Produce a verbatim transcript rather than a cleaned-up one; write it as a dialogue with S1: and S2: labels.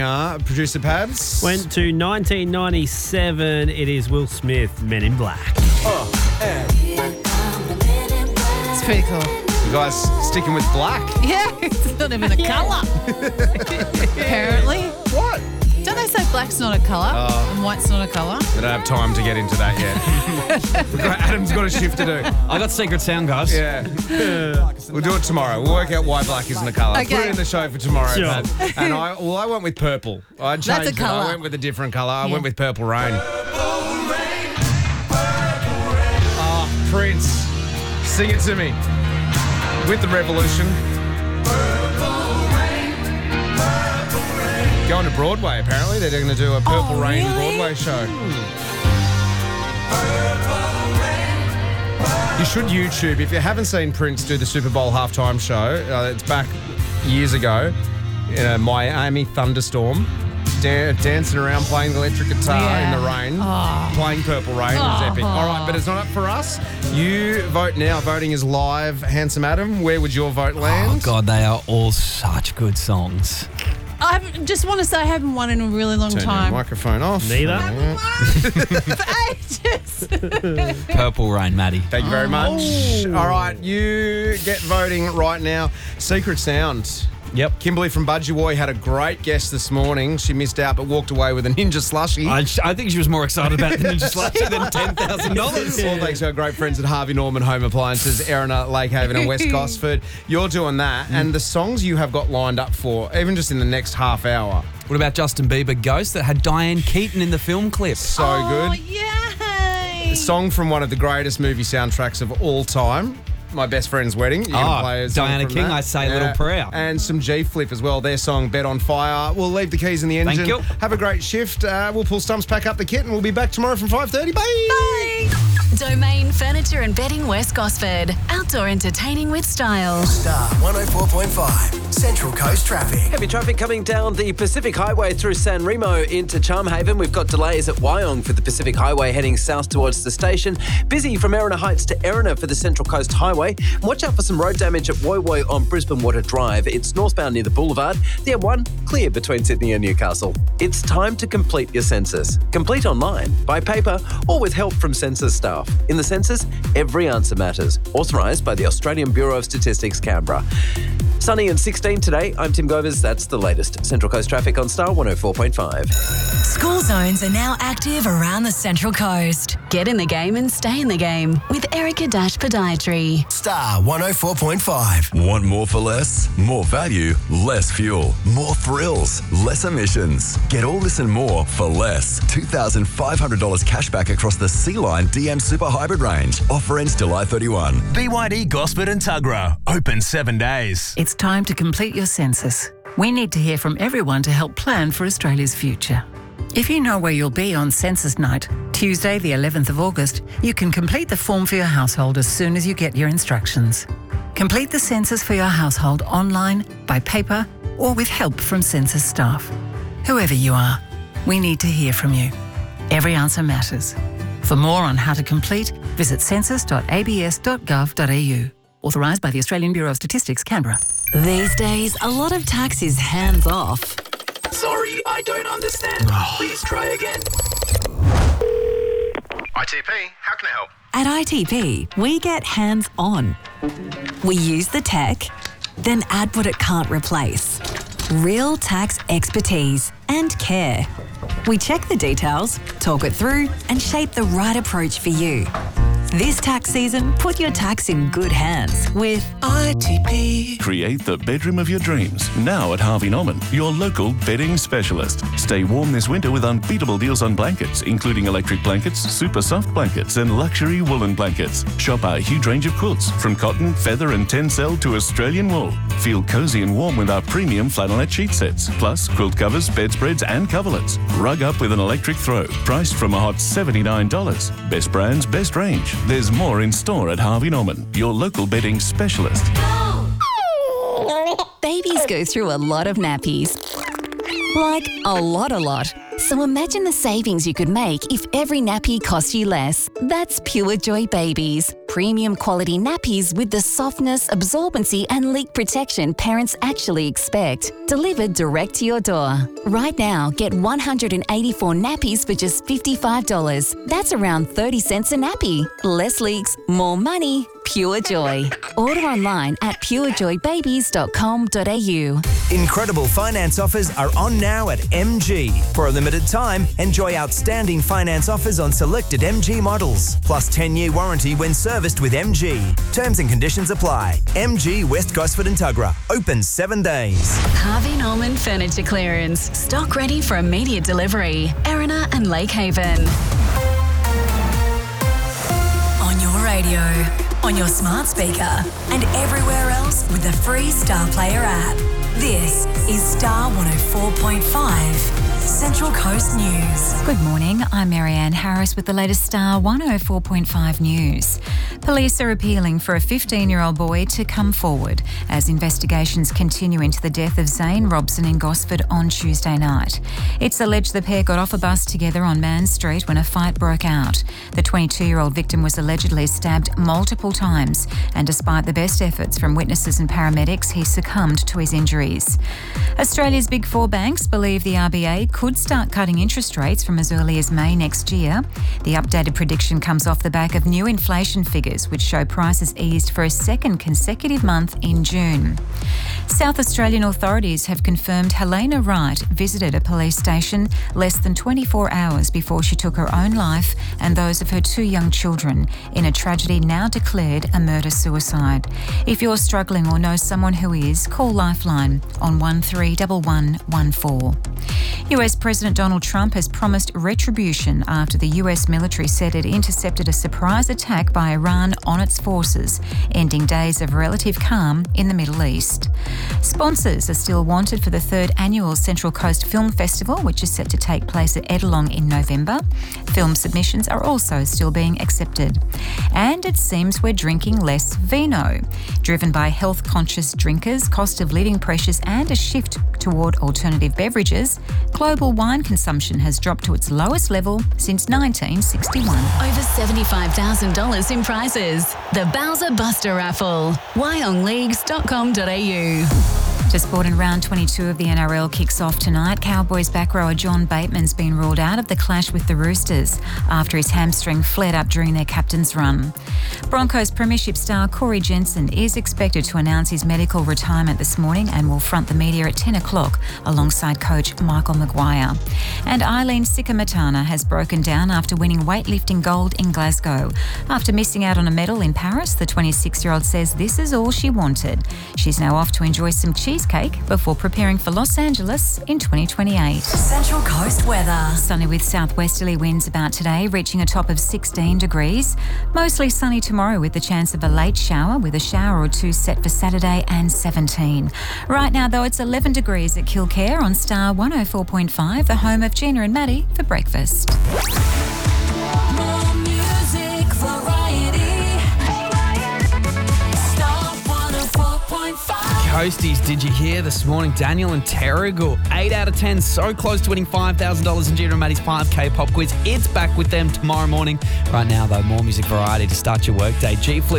S1: winger, producer Pabs.
S2: Went to nineteen ninety-seven. It is Will Smith, Men in Black.
S1: Oh, and
S3: It's pretty cool.
S1: you guys sticking with black?
S3: Yeah, it's not even a colour. Apparently.
S1: What?
S3: Don't they say black's not a colour
S1: Oh.
S3: and white's not a colour?
S1: We don't have time to get into that yet. We've got, Adam's got a shift to do.
S4: I got secret sound, guys.
S1: Yeah. We'll do it tomorrow. We'll work out why black isn't a colour.
S3: Okay.
S1: Put it in the show for tomorrow,
S2: Sure.
S1: Pabs. And I, well, I went with purple. I changed
S3: That's a
S1: it.
S3: colour.
S1: I went with a different colour. I
S3: Yeah.
S1: went with Purple Rain. Oh, Prince. Sing it to me. With the Revolution. Going to Broadway, apparently. They're going to do a Purple
S3: Oh,
S1: Rain
S3: really?
S1: Broadway show. You should YouTube. If you haven't seen Prince do the Super Bowl halftime show, uh, it's back years ago in a Miami thunderstorm, da- dancing around playing the electric guitar
S3: Yeah.
S1: in the rain,
S3: Oh.
S1: playing Purple Rain. It was
S3: Oh.
S1: epic. All right, but it's not up for us. You vote now. Voting is live. Handsome Adam, where would your vote land?
S4: Oh, God, they are all such good songs.
S3: I haven't- just want to say I haven't won in a really long
S1: Turn your
S3: time.
S1: microphone off.
S2: Neither.
S1: Yeah.
S3: For ages.
S4: Purple Rain, Maddie.
S1: Thank you very much.
S3: Oh.
S1: All right, you get voting right now. Secret Sound.
S4: Yep.
S1: Kimberly from Budgewoi had a great guest this morning. She missed out but walked away with a Ninja Slushie.
S4: I, I think she was more excited about the Ninja Slushie than ten thousand dollars.
S1: All thanks to our great friends at Harvey Norman Home Appliances, Erina, Lakehaven and West Gosford. You're doing that. And the songs you have got lined up for, even just in the next half hour,
S4: What about Justin Bieber Ghost that had Diane Keaton in the film clip?
S1: so
S3: Oh,
S1: good.
S3: yay.
S1: A song from one of the greatest movie soundtracks of all time. My Best Friend's Wedding. You can
S4: Oh,
S1: play a song
S4: Diana
S1: from
S4: King,
S1: that.
S4: I Say a Little Prayer.
S1: And some G-Flip as well. Their song, Bet on Fire. We'll leave the keys in the engine.
S4: Thank you.
S1: Have a great shift. Uh, we'll pull stumps, pack up the kit, and we'll be back tomorrow from five thirty. Bye.
S3: Bye.
S5: Domain Furniture and Bedding West Gosford. Outdoor entertaining with style.
S6: Star one oh four point five, Central Coast Traffic.
S7: Heavy traffic coming down the Pacific Highway through San Remo into Charmhaven. We've got delays at Wyong for the Pacific Highway heading south towards the station. Busy from Erina Heights to Erina for the Central Coast Highway. Watch out for some road damage at Woy Woy on Brisbane Water Drive. It's northbound near the Boulevard. The M one clear between Sydney and Newcastle. It's time to complete your census. Complete online, by paper, or with help from census staff. In the census, every answer matters. Authorised by the Australian Bureau of Statistics, Canberra. Sunny and sixteen today. I'm Tim Govers. That's the latest. Central Coast traffic on Star one oh four point five.
S5: School zones are now active around the Central Coast. Get in the game and stay in the game with Erica Dash Podiatry.
S6: Star one oh four point five.
S8: Want more for less? More value, less fuel, more thrills, less emissions. Get all this and more for less. two thousand five hundred dollars cash back across the C-Line D M Super Hybrid range. Offer ends July thirty-first.
S9: B Y D Gosford and Tuggerah. Open seven days.
S10: It's time to complete your census. We need to hear from everyone to help plan for Australia's future. If you know where you'll be on census night, Tuesday the eleventh of August, you can complete the form for your household as soon as you get your instructions. Complete the census for your household online, by paper, or with help from census staff. Whoever you are, we need to hear from you. Every answer matters. For more on how to complete, visit census dot a b s dot gov dot a u. Authorised by the Australian Bureau of Statistics, Canberra.
S5: These days, a lot of tax is hands off.
S6: Sorry, I don't understand. Please try again.
S9: I T P, how can I help?
S5: At I T P, we get hands on. We use the tech, then add what it can't replace. Real tax expertise and care. We check the details, talk it through, and shape the right approach for you. This tax season, put your tax in good hands with
S6: I T P.
S8: Create the bedroom of your dreams. Now at Harvey Norman, your local bedding specialist. Stay warm this winter with unbeatable deals on blankets, including electric blankets, super soft blankets, and luxury woolen blankets. Shop our huge range of quilts, from cotton, feather, and tencel to Australian wool. Feel cozy and warm with our premium flannelette sheet sets, plus quilt covers, bedspreads, and coverlets. Rug up with an electric throw, priced from a hot seventy-nine dollars. Best brands, best range. There's more in store at Harvey Norman, your local bedding specialist.
S5: babies go through a lot of nappies. Like a lot, a lot. So imagine the savings you could make if every nappy cost you less. That's Pure Joy Babies. premium quality nappies with the softness, absorbency and leak protection parents actually expect. Delivered direct to your door. Right now, get one hundred eighty-four nappies for just fifty-five dollars. That's around thirty cents a nappy. Less leaks, more money, pure joy. Order online at pure joy babies dot com dot a u.
S11: Incredible finance offers are on now at M G. For a limited time, enjoy outstanding finance offers on selected M G models, plus ten-year warranty when serviced with M G. Terms and conditions apply. M G West Gosford and Tuggerah. Open seven days.
S5: Harvey Norman Furniture Clearance. Stock ready for immediate delivery. Erina and Lake Haven. On your radio, on your smart speaker, and everywhere else with the free Star Player app. This is Star one oh four point five, Central Coast News.
S12: Good morning, I'm Marianne Harris with the latest Star one oh four point five News. Police are appealing for a fifteen-year-old boy to come forward as investigations continue into the death of Zane Robson in Gosford on Tuesday night. It's alleged the pair got off a bus together on Man Street when a fight broke out. The twenty-two-year-old victim was allegedly stabbed multiple times, and despite the best efforts from witnesses and paramedics, he succumbed to his injuries. Australia's big four banks believe the R B A could start cutting interest rates from as early as May next year. The updated prediction comes off the back of new inflation figures, which show prices eased for a second consecutive month in June. South Australian authorities have confirmed Helena Wright visited a police station less than twenty-four hours before she took her own life and those of her two young children in a tragedy now declared a murder-suicide. If you're struggling or know someone who is, call Lifeline on one three one one one four. U S President Donald Trump has promised retribution after the U S military said it intercepted a surprise attack by Iran on its forces, ending days of relative calm in the Middle East. Sponsors are still wanted for the third annual Central Coast Film Festival, which is set to take place at Edelong in November. Film submissions are also still being accepted. And it seems we're drinking less vino. Driven by health-conscious drinkers, cost of living pressures and a shift toward alternative beverages, global wine consumption has dropped to its lowest level since nineteen sixty-one.
S5: Over seventy-five thousand dollars in prizes. The Bowser Buster Raffle. wyong leagues dot com dot a u.
S12: To sport, in round twenty-two of the N R L kicks off tonight. Cowboys back rower John Bateman's been ruled out of the clash with the Roosters after his hamstring flared up during their captain's run. Broncos premiership star Corey Jensen is expected to announce his medical retirement this morning and will front the media at ten o'clock alongside coach Michael Maguire. And Eileen Sikamatana has broken down after winning weightlifting gold in Glasgow. After missing out on a medal in Paris, the twenty-six-year-old says this is all she wanted. She's now off to enjoy some cheesecake before preparing for Los Angeles in twenty twenty-eight.
S5: Central Coast weather.
S12: Sunny with southwesterly winds about today, reaching a top of sixteen degrees. Mostly sunny tomorrow with the chance of a late shower, with a shower or two set for Saturday and seventeen. Right now, though, it's eleven degrees at Kilcare on Star one oh four point five, the home of Gina and Maddie for breakfast.
S13: More music, variety. Star one oh four point five.
S4: Coasties, did you hear this morning? Daniel and Terrigal, eight out of ten, so close to winning five thousand dollars in Gina and Maddie's five K pop quiz. It's back with them tomorrow morning. Right now, though, more music variety to start your workday. G Flip.